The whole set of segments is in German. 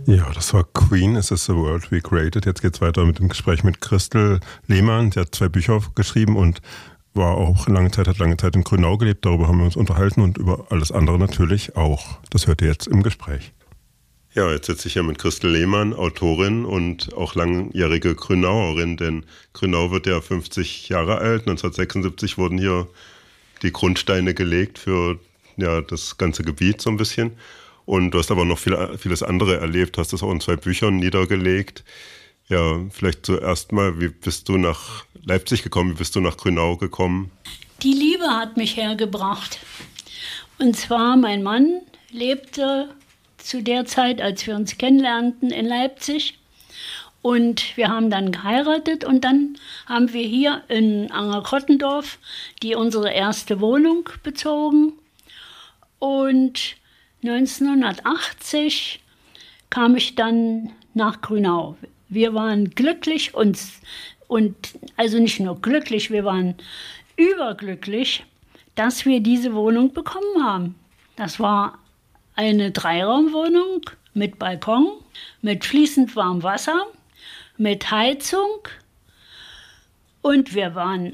Ja, das war Queen, Is This the World We Created. Jetzt geht's weiter mit dem Gespräch mit Christel Lehmann. Sie hat 2 Bücher geschrieben und hat lange Zeit in Grünau gelebt. Darüber haben wir uns unterhalten und über alles andere natürlich auch. Das hört ihr jetzt im Gespräch. Ja, jetzt sitze ich hier mit Christel Lehmann, Autorin und auch langjährige Grünauerin, denn Grünau wird ja 50 Jahre alt. 1976 wurden hier die Grundsteine gelegt für das ganze Gebiet so ein bisschen. Und du hast aber noch vieles andere erlebt, hast das auch in 2 Büchern niedergelegt. Ja, vielleicht zuerst mal, wie bist du nach Leipzig gekommen, wie bist du nach Grünau gekommen? Die Liebe hat mich hergebracht. Und zwar, mein Mann lebte zu der Zeit, als wir uns kennenlernten, in Leipzig. Und wir haben dann geheiratet und dann haben wir hier in Anger-Krottendorf unsere erste Wohnung bezogen. Und 1980 kam ich dann nach Grünau. Wir waren glücklich und also nicht nur glücklich, wir waren überglücklich, dass wir diese Wohnung bekommen haben. Das war eine 3-Raumwohnung mit Balkon, mit fließend warmem Wasser, mit Heizung und wir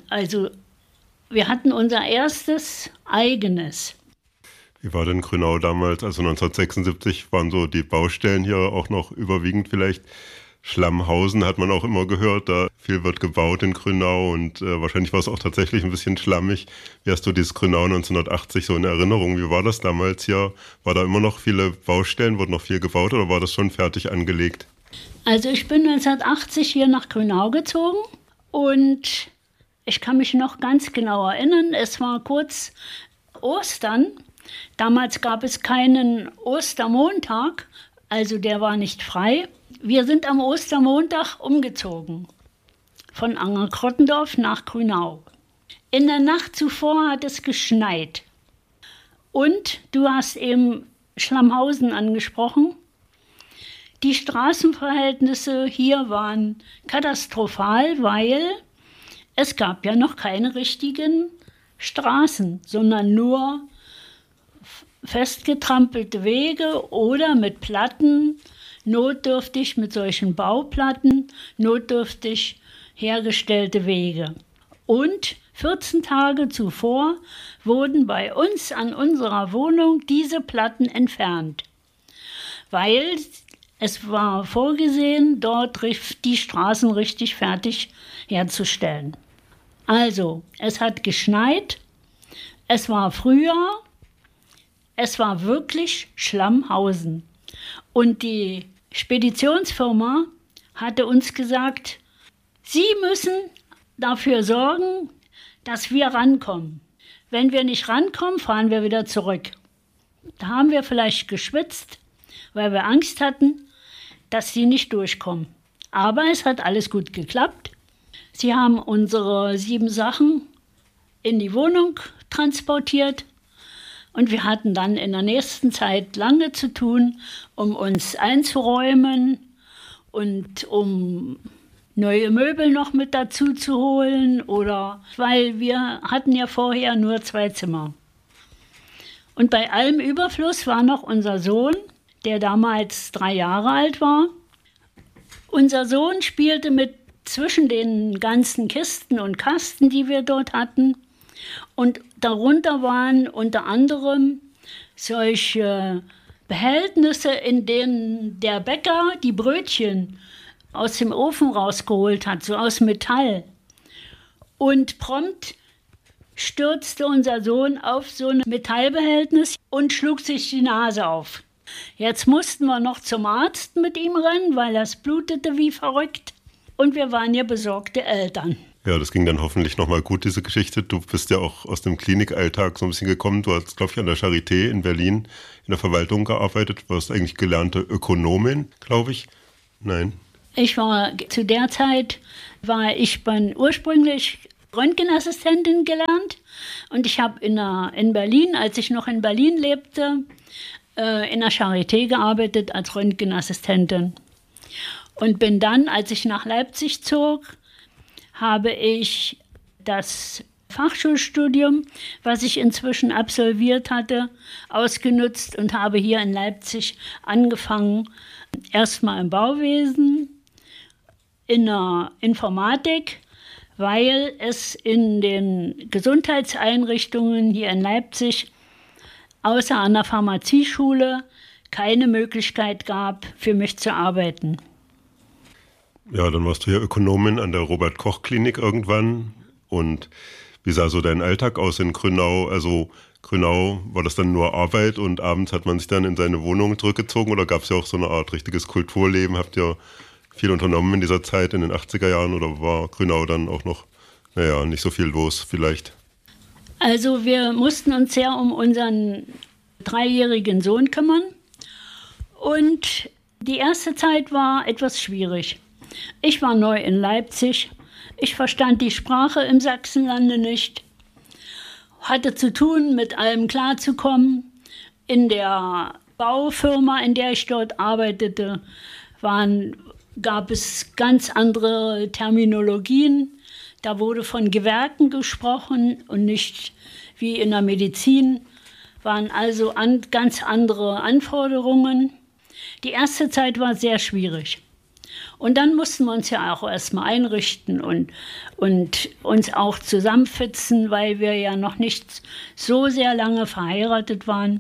hatten unser erstes eigenes. Wie war denn Grünau damals? Also 1976 waren so die Baustellen hier auch noch überwiegend vielleicht. Schlammhausen hat man auch immer gehört, da viel wird gebaut in Grünau und wahrscheinlich war es auch tatsächlich ein bisschen schlammig. Wie hast du dieses Grünau 1980 so in Erinnerung? Wie war das damals hier? War da immer noch viele Baustellen, wurde noch viel gebaut oder war das schon fertig angelegt? Also ich bin 1980 hier nach Grünau gezogen und ich kann mich noch ganz genau erinnern, es war kurz Ostern. Damals gab es keinen Ostermontag, also der war nicht frei. Wir sind am Ostermontag umgezogen, von Anger-Krottendorf nach Grünau. In der Nacht zuvor hat es geschneit. Und du hast eben Schlammhausen angesprochen. Die Straßenverhältnisse hier waren katastrophal, weil es gab ja noch keine richtigen Straßen, sondern nur festgetrampelte Wege oder mit Platten, notdürftig mit solchen Bauplatten, notdürftig hergestellte Wege. Und 14 Tage zuvor wurden bei uns an unserer Wohnung diese Platten entfernt, weil es war vorgesehen, dort die Straßen richtig fertig herzustellen. Also, es hat geschneit, es war Frühjahr, es war wirklich Schlammhausen. Und die Speditionsfirma hatte uns gesagt, Sie müssen dafür sorgen, dass wir rankommen. Wenn wir nicht rankommen, fahren wir wieder zurück. Da haben wir vielleicht geschwitzt, weil wir Angst hatten, dass sie nicht durchkommen. Aber es hat alles gut geklappt. Sie haben unsere 7 Sachen in die Wohnung transportiert. Und wir hatten dann in der nächsten Zeit lange zu tun, um uns einzuräumen und um neue Möbel noch mit dazu zu holen, weil wir hatten ja vorher nur 2 Zimmer. Und bei allem Überfluss war noch unser Sohn, der damals 3 Jahre alt war. Unser Sohn spielte mit zwischen den ganzen Kisten und Kasten, die wir dort hatten. Und darunter waren unter anderem solche Behältnisse, in denen der Bäcker die Brötchen aus dem Ofen rausgeholt hat, so aus Metall. Und prompt stürzte unser Sohn auf so ein Metallbehältnis und schlug sich die Nase auf. Jetzt mussten wir noch zum Arzt mit ihm rennen, weil das blutete wie verrückt. Und wir waren ja besorgte Eltern. Ja, das ging dann hoffentlich nochmal gut, diese Geschichte. Du bist ja auch aus dem Klinikalltag so ein bisschen gekommen. Du hast, glaube ich, an der Charité in Berlin in der Verwaltung gearbeitet. Du warst eigentlich gelernte Ökonomin, glaube ich. Nein. Zu der Zeit ich bin ursprünglich Röntgenassistentin gelernt. Und ich habe in Berlin, als ich noch in Berlin lebte, in der Charité gearbeitet als Röntgenassistentin. Und bin dann, als ich nach Leipzig zog, habe ich das Fachschulstudium, was ich inzwischen absolviert hatte, ausgenutzt und habe hier in Leipzig angefangen, erstmal im Bauwesen, in der Informatik, weil es in den Gesundheitseinrichtungen hier in Leipzig außer an der Pharmazieschule keine Möglichkeit gab, für mich zu arbeiten. Ja, dann warst du ja Ökonomin an der Robert-Koch-Klinik irgendwann. Und wie sah so dein Alltag aus in Grünau? Also Grünau, war das dann nur Arbeit und abends hat man sich dann in seine Wohnung zurückgezogen oder gab es ja auch so eine Art richtiges Kulturleben? Habt ihr viel unternommen in dieser Zeit in den 80er Jahren oder war Grünau dann auch noch, nicht so viel los vielleicht? Also wir mussten uns sehr um unseren 3-jährigen Sohn kümmern und die erste Zeit war etwas schwierig. Ich war neu in Leipzig, ich verstand die Sprache im Sachsenlande nicht, hatte zu tun, mit allem klarzukommen. In der Baufirma, in der ich dort arbeitete, gab es ganz andere Terminologien. Da wurde von Gewerken gesprochen und nicht wie in der Medizin, waren also ganz andere Anforderungen. Die erste Zeit war sehr schwierig. Und dann mussten wir uns ja auch erstmal einrichten und uns auch zusammenfitzen, weil wir ja noch nicht so sehr lange verheiratet waren.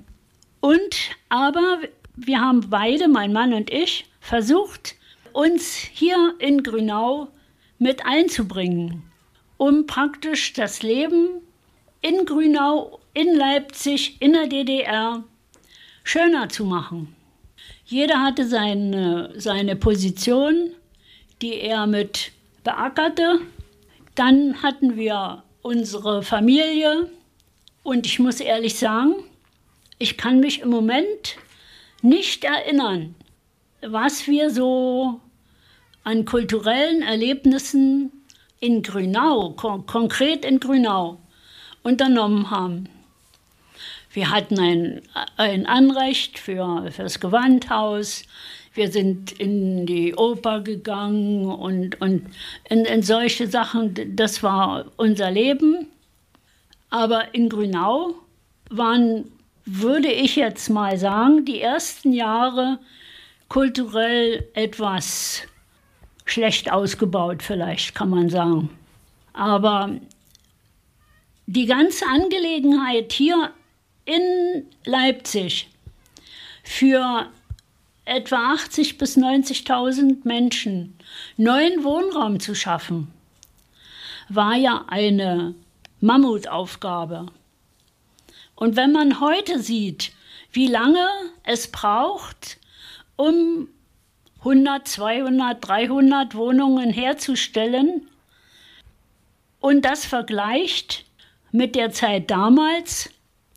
Aber wir haben beide, mein Mann und ich, versucht, uns hier in Grünau mit einzubringen, um praktisch das Leben in Grünau, in Leipzig, in der DDR schöner zu machen. Jeder hatte seine Position, die er mit beackerte. Dann hatten wir unsere Familie und ich muss ehrlich sagen, ich kann mich im Moment nicht erinnern, was wir so an kulturellen Erlebnissen in Grünau, konkret in Grünau, unternommen haben. Wir hatten ein Anrecht fürs Gewandhaus, wir sind in die Oper gegangen und in solche Sachen, das war unser Leben. Aber in Grünau waren, würde ich jetzt mal sagen, die ersten Jahre kulturell etwas schlecht ausgebaut, vielleicht kann man sagen. Aber die ganze Angelegenheit hier in Leipzig für etwa 80.000 bis 90.000 Menschen neuen Wohnraum zu schaffen, war ja eine Mammutaufgabe. Und wenn man heute sieht, wie lange es braucht, um 100, 200, 300 Wohnungen herzustellen und das vergleicht mit der Zeit damals,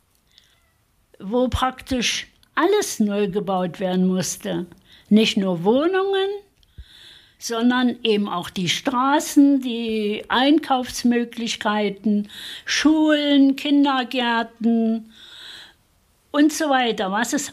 wo praktisch alles neu gebaut werden musste. Nicht nur Wohnungen, sondern eben auch die Straßen, die Einkaufsmöglichkeiten, Schulen, Kindergärten und so weiter. Was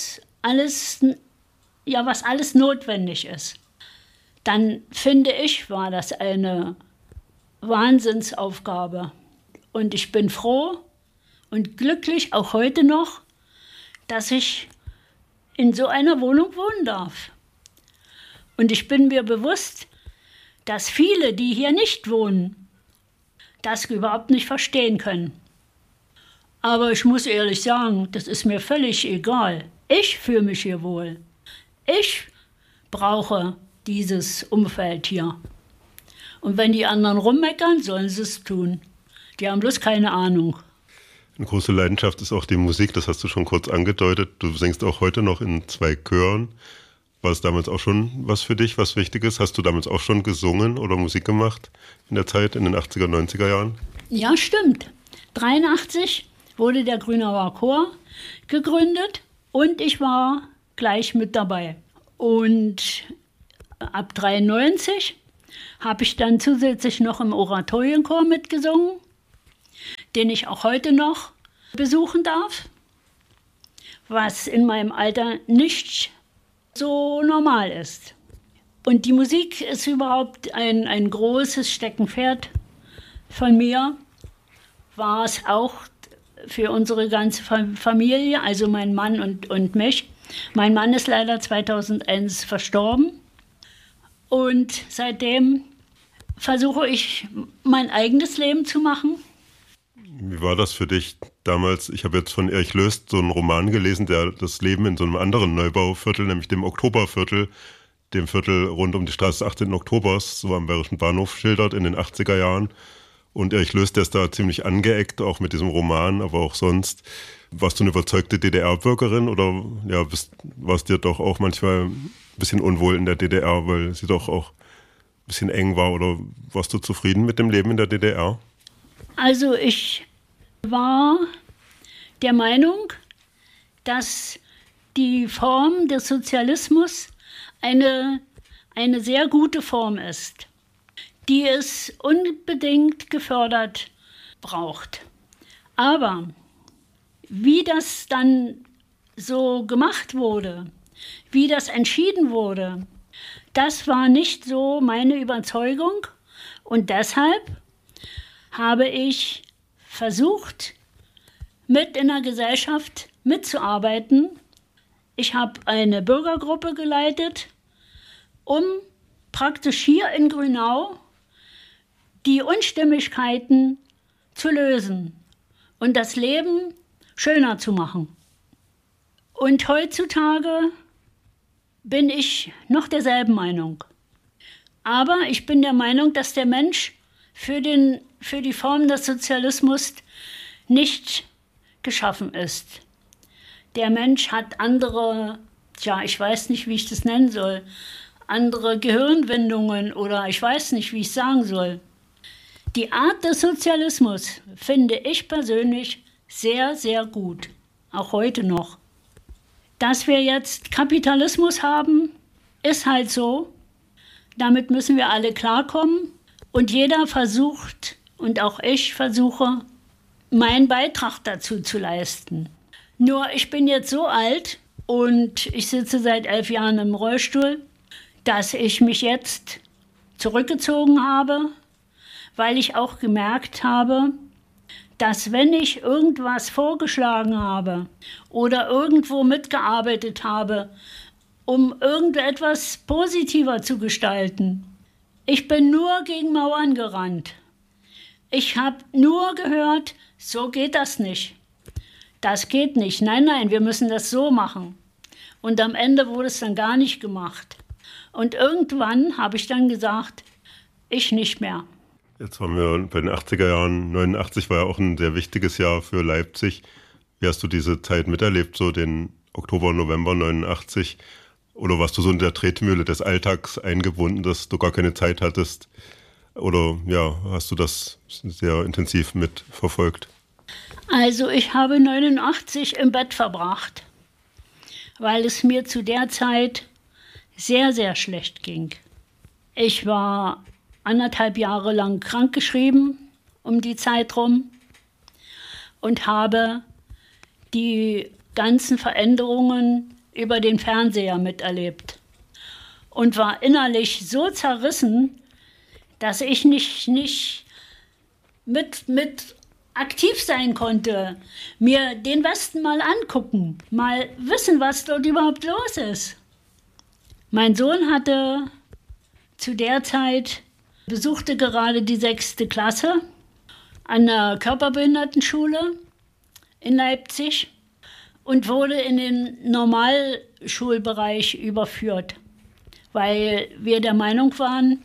alles notwendig ist. Dann finde ich, war das eine Wahnsinnsaufgabe. Und ich bin froh und glücklich, auch heute noch, dass ich in so einer Wohnung wohnen darf. Und ich bin mir bewusst, dass viele, die hier nicht wohnen, das überhaupt nicht verstehen können. Aber ich muss ehrlich sagen, das ist mir völlig egal. Ich fühle mich hier wohl. Ich brauche dieses Umfeld hier. Und wenn die anderen rummeckern, sollen sie es tun. Die haben bloß keine Ahnung. Eine große Leidenschaft ist auch die Musik, das hast du schon kurz angedeutet. Du singst auch heute noch in 2 Chören. War es damals auch schon was für dich, was Wichtiges? Hast du damals auch schon gesungen oder Musik gemacht in der Zeit, in den 80er, 90er Jahren? Ja, stimmt. 1983 wurde der Grünauer Chor gegründet und ich war gleich mit dabei. Und ab 1993 habe ich dann zusätzlich noch im Oratorienchor mitgesungen, den ich auch heute noch besuchen darf, was in meinem Alter nicht so normal ist. Und die Musik ist überhaupt ein großes Steckenpferd von mir. war es auch für unsere ganze Familie, also mein Mann und mich. Mein Mann ist leider 2001 verstorben und seitdem versuche ich, mein eigenes Leben zu machen. Wie war das für dich damals? Ich habe jetzt von Erich Löst so einen Roman gelesen, der das Leben in so einem anderen Neubauviertel, nämlich dem Oktoberviertel, dem Viertel rund um die Straße des 18. Oktobers, so am Bayerischen Bahnhof, schildert in den 80er Jahren. Und Erich Löst, der ist da ziemlich angeeckt, auch mit diesem Roman, aber auch sonst. Warst du eine überzeugte DDR-Bürgerin oder ja, warst dir doch auch manchmal ein bisschen unwohl in der DDR, weil sie doch auch ein bisschen eng war, oder warst du zufrieden mit dem Leben in der DDR? Also ich war der Meinung, dass die Form des Sozialismus eine sehr gute Form ist, die es unbedingt gefördert braucht. Aber wie das dann so gemacht wurde, wie das entschieden wurde, das war nicht so meine Überzeugung. Und deshalb habe ich versucht, mit in der Gesellschaft mitzuarbeiten. Ich habe eine Bürgergruppe geleitet, um praktisch hier in Grünau die Unstimmigkeiten zu lösen und das Leben schöner zu machen. Und heutzutage bin ich noch derselben Meinung. Aber ich bin der Meinung, dass der Mensch für die Form des Sozialismus nicht geschaffen ist. Der Mensch hat andere, ich weiß nicht, wie ich das nennen soll, andere Gehirnwindungen oder ich weiß nicht, wie ich es sagen soll. Die Art des Sozialismus finde ich persönlich sehr, sehr gut, auch heute noch. Dass wir jetzt Kapitalismus haben, ist halt so. Damit müssen wir alle klarkommen. Und jeder versucht, und auch ich versuche, meinen Beitrag dazu zu leisten. Nur ich bin jetzt so alt und ich sitze seit 11 Jahren im Rollstuhl, dass ich mich jetzt zurückgezogen habe, weil ich auch gemerkt habe, dass wenn ich irgendwas vorgeschlagen habe oder irgendwo mitgearbeitet habe, um irgendetwas positiver zu gestalten, ich bin nur gegen Mauern gerannt. Ich habe nur gehört, so geht das nicht. Das geht nicht. Nein, wir müssen das so machen. Und am Ende wurde es dann gar nicht gemacht. Und irgendwann habe ich dann gesagt, ich nicht mehr. Jetzt waren wir bei den 80er Jahren. 89 war ja auch ein sehr wichtiges Jahr für Leipzig. Wie hast du diese Zeit miterlebt, so den Oktober, November 89? Oder warst du so in der Tretmühle des Alltags eingebunden, dass du gar keine Zeit hattest? Oder ja, hast du das sehr intensiv mitverfolgt? Also ich habe 89 im Bett verbracht, weil es mir zu der Zeit sehr, sehr schlecht ging. Ich war 1,5 Jahre lang krankgeschrieben um die Zeit rum und habe die ganzen Veränderungen über den Fernseher miterlebt und war innerlich so zerrissen, dass ich nicht mit aktiv sein konnte, mir den Westen mal angucken, mal wissen, was dort überhaupt los ist. Mein Sohn hatte zu der Zeit, besuchte gerade die 6. Klasse an der Körperbehindertenschule in Leipzig und wurde in den Normalschulbereich überführt, weil wir der Meinung waren,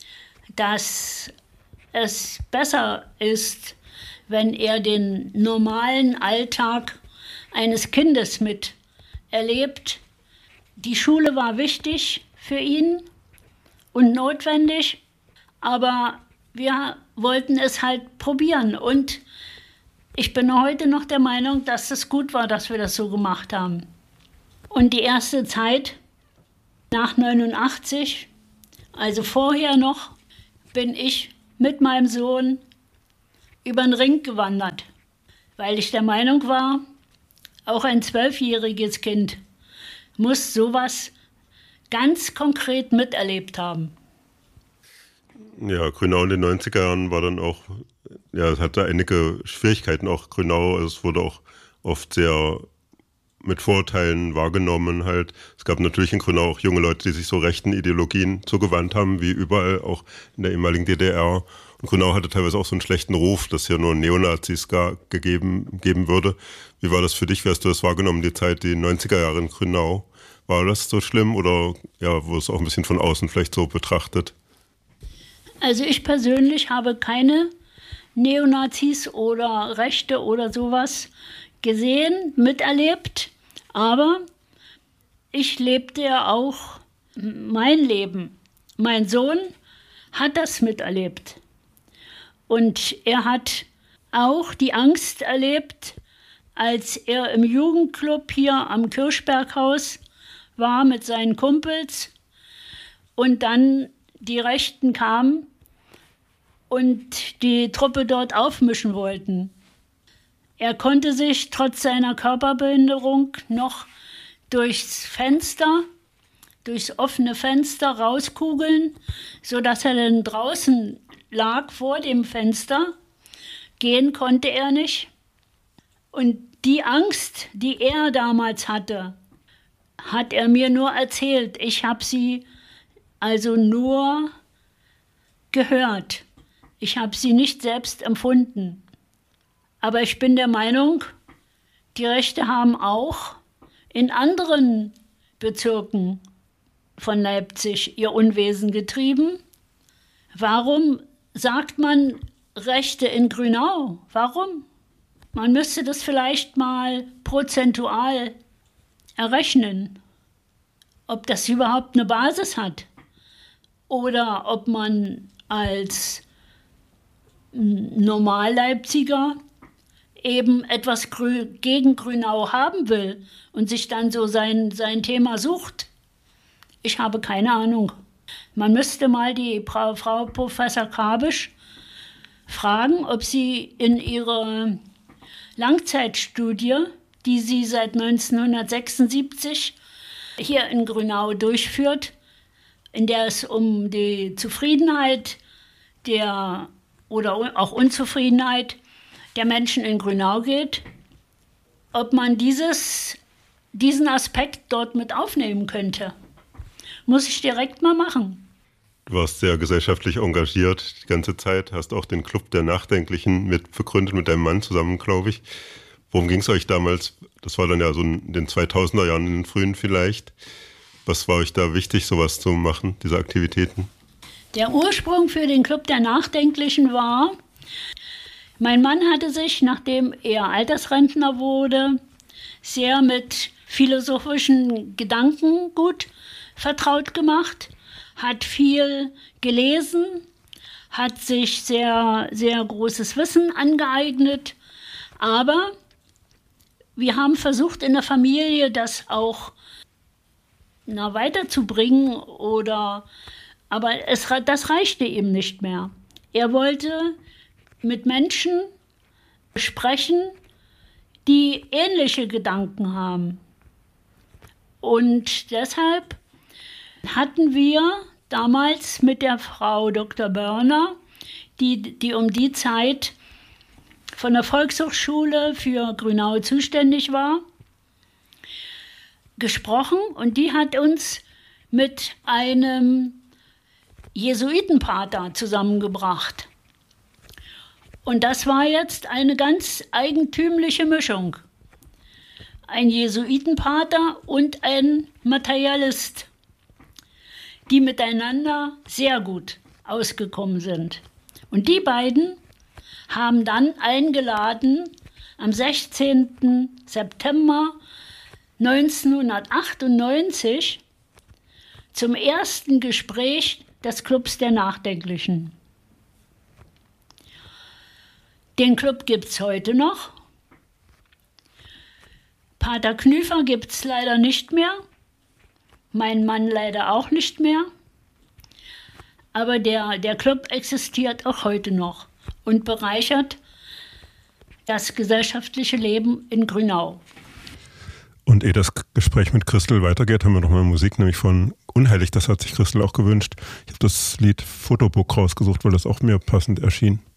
dass es besser ist, wenn er den normalen Alltag eines Kindes miterlebt. Die Schule war wichtig für ihn und notwendig, aber wir wollten es halt probieren. Und ich bin heute noch der Meinung, dass es gut war, dass wir das so gemacht haben. Und die erste Zeit nach 89, also vorher noch, bin ich mit meinem Sohn über den Ring gewandert, weil ich der Meinung war, auch ein 12-jähriges Kind muss sowas ganz konkret miterlebt haben. Ja, Grünau in den 90er Jahren war dann auch, ja, es hatte einige Schwierigkeiten, auch Grünau, also es wurde auch oft sehr mit Vorurteilen wahrgenommen halt. Es gab natürlich in Grünau auch junge Leute, die sich so rechten Ideologien zugewandt haben, wie überall auch in der ehemaligen DDR. Und Grünau hatte teilweise auch so einen schlechten Ruf, dass hier nur Neonazis geben würde. Wie war das für dich? Wie hast du das wahrgenommen, die Zeit, die 90er Jahre in Grünau? War das so schlimm oder ja, wurde es auch ein bisschen von außen vielleicht so betrachtet? Also ich persönlich habe keine Neonazis oder Rechte oder sowas gesehen, miterlebt, aber ich lebte ja auch mein Leben. Mein Sohn hat das miterlebt und er hat auch die Angst erlebt, als er im Jugendclub hier am Kirchberghaus war mit seinen Kumpels und dann die Rechten kamen und die Truppe dort aufmischen wollten. Er konnte sich trotz seiner Körperbehinderung noch durchs offene Fenster rauskugeln, sodass er dann draußen lag vor dem Fenster. Gehen konnte er nicht. Und die Angst, die er damals hatte, hat er mir nur erzählt. Ich habe sie also nur gehört. Ich habe sie nicht selbst empfunden. Aber ich bin der Meinung, die Rechte haben auch in anderen Bezirken von Leipzig ihr Unwesen getrieben. Warum sagt man Rechte in Grünau? Warum? Man müsste das vielleicht mal prozentual errechnen, ob das überhaupt eine Basis hat oder ob man als Normal-Leipziger eben etwas gegen Grünau haben will und sich dann so sein Thema sucht. Ich habe keine Ahnung. Man müsste mal die Frau Professor Kabisch fragen, ob sie in ihrer Langzeitstudie, die sie seit 1976 hier in Grünau durchführt, in der es um die Zufriedenheit oder auch Unzufriedenheit der Menschen in Grünau geht, ob man diesen Aspekt dort mit aufnehmen könnte. Muss ich direkt mal machen. Du warst sehr gesellschaftlich engagiert die ganze Zeit, hast auch den Club der Nachdenklichen mit begründet mit deinem Mann zusammen, glaube ich. Worum ging es euch damals? Das war dann ja so in den 2000er Jahren, in den frühen vielleicht. Was war euch da wichtig, sowas zu machen, diese Aktivitäten? Der Ursprung für den Club der Nachdenklichen war, mein Mann hatte sich, nachdem er Altersrentner wurde, sehr mit philosophischen Gedankengut vertraut gemacht, hat viel gelesen, hat sich sehr, sehr großes Wissen angeeignet, aber wir haben versucht in der Familie das auch weiterzubringen, aber das reichte ihm nicht mehr. Er wollte mit Menschen sprechen, die ähnliche Gedanken haben. Und deshalb hatten wir damals mit der Frau Dr. Börner, die um die Zeit von der Volkshochschule für Grünau zuständig war, gesprochen und die hat uns mit einem Jesuitenpater zusammengebracht. Und das war jetzt eine ganz eigentümliche Mischung. Ein Jesuitenpater und ein Materialist, die miteinander sehr gut ausgekommen sind. Und die beiden haben dann eingeladen am 16. September 1998 zum ersten Gespräch des Clubs der Nachdenklichen. Den Club gibt es heute noch. Pater Knüfer gibt es leider nicht mehr. Mein Mann leider auch nicht mehr. Aber der Club existiert auch heute noch und bereichert das gesellschaftliche Leben in Grünau. Und Und ehe das Gespräch mit Christel weitergeht, haben wir noch mal Musik, nämlich von Unheilig, das hat sich Christel auch gewünscht. Ich habe das Lied Fotobook rausgesucht, weil das auch mir passend erschien.